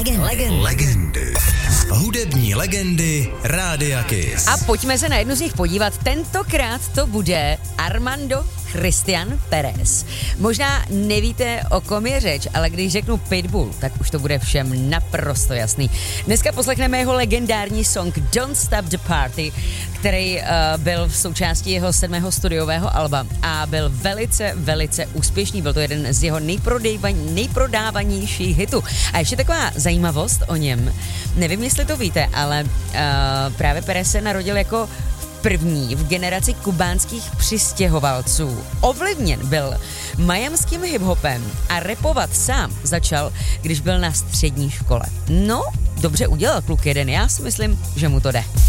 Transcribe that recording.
Legendy. Hudební legendy Rádia Kiss. A pojďme se na jednu z nich podívat. Tentokrát to bude Armando Christian Perez. Možná nevíte, o kom je řeč, ale když řeknu Pitbull, tak už to bude všem naprosto jasný. Dneska poslechneme jeho legendární song Don't Stop the Party, který byl v součástí jeho 7. studiového alba a byl velice úspěšný. Byl to jeden z jeho nejprodávanějších hitů. A ještě taková zajímavost o něm. Nevím, jestli to víte, ale právě Perez se narodil jako první v generaci kubánských přistěhovalců. Ovlivněn byl miamským hiphopem a rapovat sám začal, když byl na střední škole. No, dobře udělal kluk jeden, já si myslím, že mu to jde.